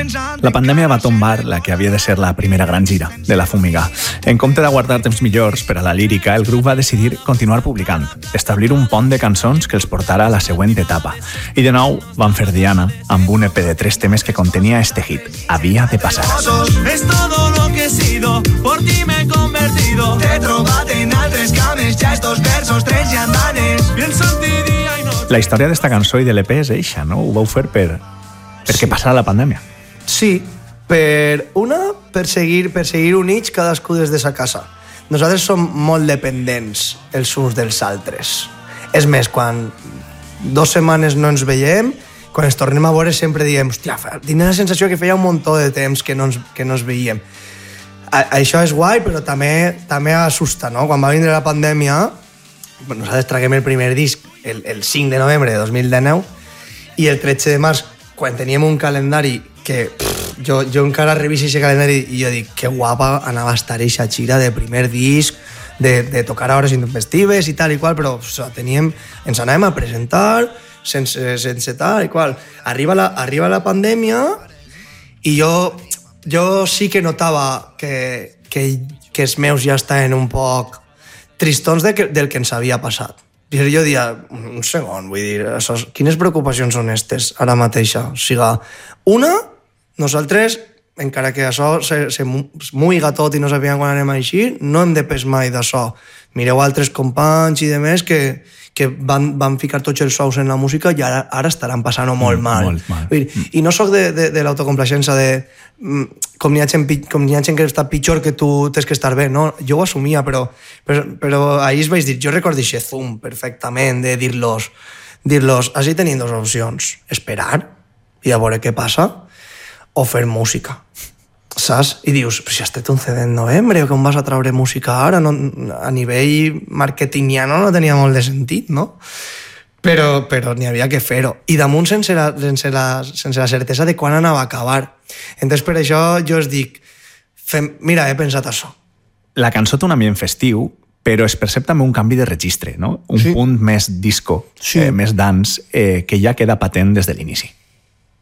La pandèmia va tombar la que havia de ser la primera gran gira, de la Fumigar. En compte de guardar temps millors per a la lírica, el grup va decidir continuar publicant, establir un pont de cançons que els portara a la següent etapa. I de nou van fer Diana, amb un EP de 3 temes que contenia este hit, Havia de passar. Es todo lo que he sido, por ti me he convertido. Te he trobat en altres cames, ja estos versos 3 ja andanes. Pienso en ti día y noche. La història d'esta cançó i de l'EP és eixa, no? Ho vau fer perquè passara la pandèmia. Sí, per seguir units cadascú des de sa casa. Nosaltres som molt dependents els uns dels altres. És més, quan 2 setmanes no ens veiem, quan ens tornem a veure sempre diem, hòstia, tinc la sensació que feia un muntó de temps que no ens veiem. Això és guai, però també assusta, no? Quan va vindre la pandèmia, nosaltres traguem el primer disc el 5 de novembre de 2019 i el 13 de març, quan teníem un calendari que jo encara reviso aquest calendari i jo dic, que guapa anava a estar eixa gira de primer disc, de tocar a hores intempestives i tal i qual, però ens anàvem a presentar sense tal i qual. Arriba la pandèmia i jo sí que notava que els meus ja estaven un poc tristons del que ens havia passat. I jo dia, un segon, vull dir, quines preocupacions són estes ara mateixa? O sigui, una, nosaltres, encara que això se muiga tot i no sabíem quan anem a eixir, no hem depès mai d'això. Mireu altres companys i demés que van ficar tots els sous en la música i ara estaran passant-ho molt mal. I no soc de l'autocomplacença de com n'hi ha gent que està pitjor que tu tens que estar bé, no? Jo ho assumia, però ahir es vaig dir, jo recordo aquest zoom perfectament de dir-los, així tenien 2 opcions, esperar i a veure què passa o fer música. Saps? I dius, però si has tret un CD en novembre, com vas a traure música ara? No, a nivell marketingiano no tenia molt de sentit, no? Però n'hi havia que fer-ho. I damunt sense la certesa de quan anava a acabar. Entonces, per això jo us dic, mira, he pensat això. La cançó té un ambient festiu, però es percep també un canvi de registre, no? Un punt més disco, més dance, que ja queda patent des de l'inici.